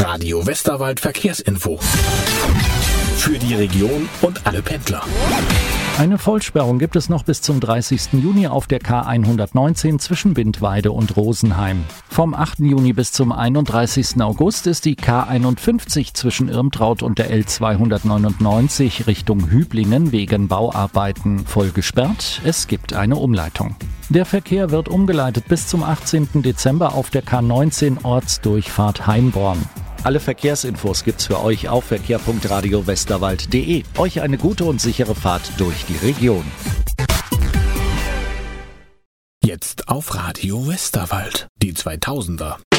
Radio Westerwald Verkehrsinfo. Für die Region und alle Pendler. Eine Vollsperrung gibt es noch bis zum 30. Juni auf der K119 zwischen Bindweide und Rosenheim. Vom 8. Juni bis zum 31. August ist die K51 zwischen Irmtraut und der L299 Richtung Hüblingen wegen Bauarbeiten voll gesperrt. Es gibt eine Umleitung. Der Verkehr wird umgeleitet bis zum 18. Dezember auf der K19 Ortsdurchfahrt Heimborn. Alle Verkehrsinfos gibt's für euch auf verkehr.radiowesterwald.de. Euch eine gute und sichere Fahrt durch die Region. Jetzt auf Radio Westerwald. Die 2000er.